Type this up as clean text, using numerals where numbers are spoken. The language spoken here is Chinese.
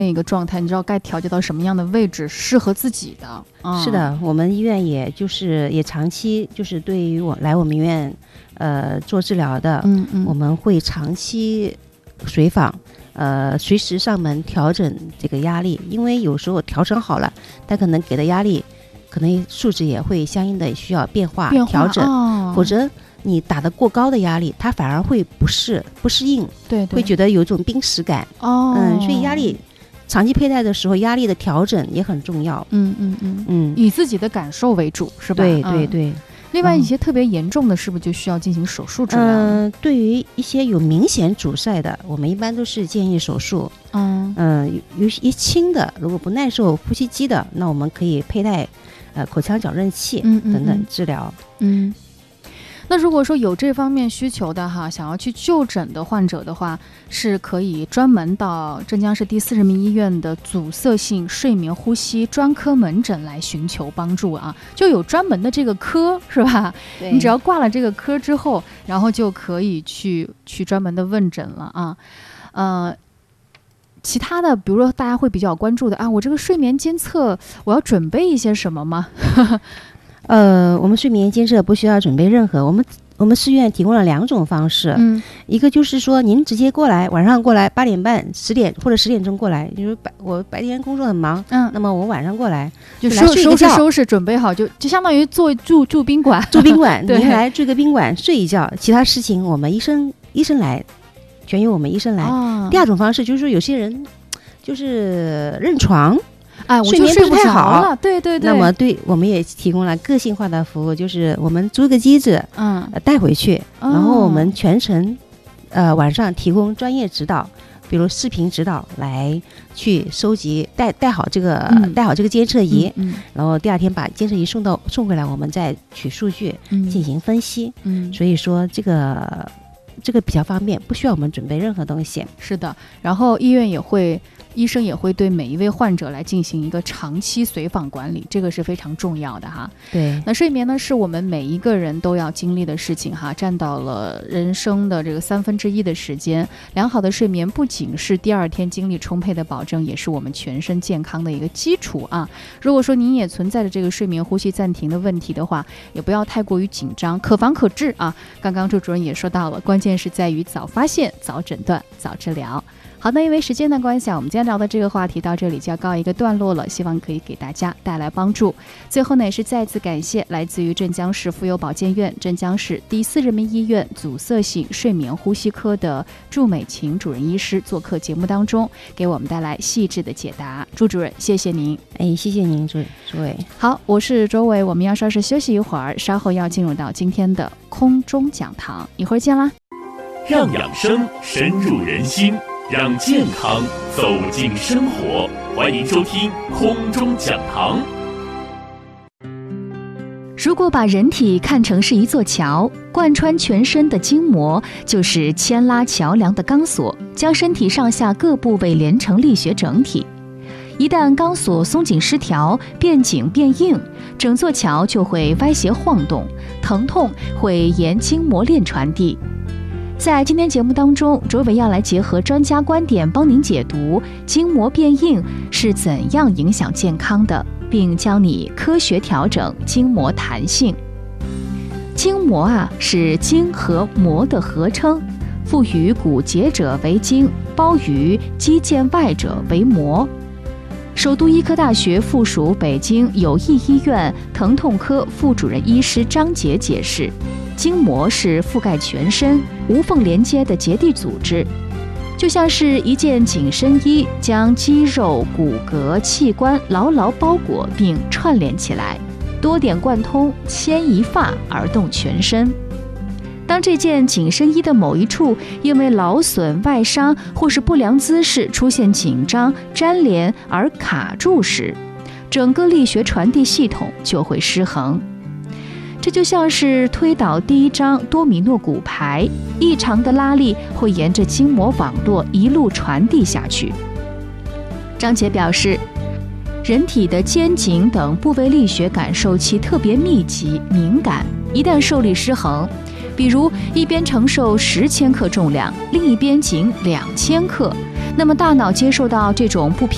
一个状态，你知道该调节到什么样的位置适合自己的。 是的，我们医院也长期就是对于来我们医院做治疗的，我们会长期随访，随时上门调整这个压力，因为有时候调整好了，但可能给的压力可能数值也会相应的需要变化调整，否则你打得过高的压力，它反而会不适应，对，会觉得有一种濒死感。所以压力长期佩戴的时候，压力的调整也很重要。 以自己的感受为主，是吧？ 对。 另外一些特别严重的，是不是就需要进行手术治疗？ 对于一些有明显阻塞的，我们一般都是建议手术。有一轻的，如果不耐受呼吸机的，那我们可以佩戴口腔矫正器等等治疗。 那如果说有这方面需求的想要去就诊的患者的话，是可以专门到镇江市第4人民医院的阻塞性睡眠呼吸专科门诊来寻求帮助就有专门的这个科，是吧？你只要挂了这个科之后，然后就可以去专门的问诊了其他的，比如说大家会比较关注的我这个睡眠监测我要准备一些什么吗？ 我们睡眠监测不需要准备任何，我们市院提供了2种方式，一个就是说您直接过来，晚上过来8点半、10点或者10点钟过来，就是我白天工作很忙，那么我晚上过来就收拾准备好，就相当于住宾馆， 您来住个宾馆睡一觉，其他事情我们医生来，全由我们医生来。第二种方式就是说有些人就是认床。睡眠不太好了， 对， 那么我们也提供了个性化的服务，就是我们租个机子，带回去，然后我们全程，晚上提供专业指导，比如视频指导来去收集，带好这个监测仪，然后第二天把监测仪送回来，我们再取数据进行分析。所以说这个比较方便，不需要我们准备任何东西。 是的，然后医生也会对每一位患者来进行一个长期随访管理，这个是非常重要的对， 那睡眠呢，是我们每一个人都要经历的事情占到了人生的这个1/3的时间。良好的睡眠不仅是第二天精力充沛的保证，也是我们全身健康的一个基础如果说您也存在着这个睡眠呼吸暂停的问题的话，也不要太过于紧张，可防可治刚刚周主任也说到了，关键是在于早发现、早诊断、早治疗。好的，因为时间的关系我们今天聊的这个话题到这里就要告一个段落了，希望可以给大家带来帮助。最后呢，也是再次感谢来自于镇江市妇幼保健院、镇江市第4人民医院阻塞性睡眠呼吸科的祝美琴主任医师做客节目当中，给我们带来细致的解答。祝主任，谢谢您。 谢谢您，周伟。 好，我是周伟，我们要稍事休息一会儿，稍后要进入到今天的空中讲堂，一会儿见啦。 让养生深入人心，让健康走进生活，欢迎收听空中讲堂。 如果把人体看成是一座桥，贯穿全身的筋膜就是牵拉桥梁的钢索，将身体上下各部位连成力学整体。一旦钢索松紧失调，变紧变硬，整座桥就会歪斜晃动，疼痛会沿筋膜链传递。在今天节目当中，卓伟要来结合专家观点帮您解读筋膜变硬是怎样影响健康的，并教你科学调整筋膜弹性。筋膜是筋和膜的合称，附于骨节者为筋，包于肌腱外者为膜。首都医科大学附属北京友谊医院疼痛科副主任医师张杰解释，筋膜是覆盖全身、无缝连接的结缔组织，就像是一件紧身衣，将肌肉、骨骼、器官牢牢包裹并串联起来，多点贯通，牵一发而动全身。当这件紧身衣的某一处因为劳损、外伤或是不良姿势出现紧张、粘连而卡住时，整个力学传递系统就会失衡。这就像是推倒第一张多米诺骨牌，异常的拉力会沿着筋膜网络一路传递下去。张杰表示，人体的肩颈等部位力学感受器特别密集敏感，一旦受力失衡，比如一边承受10千克重量，另一边仅2000克，那么大脑接受到这种不平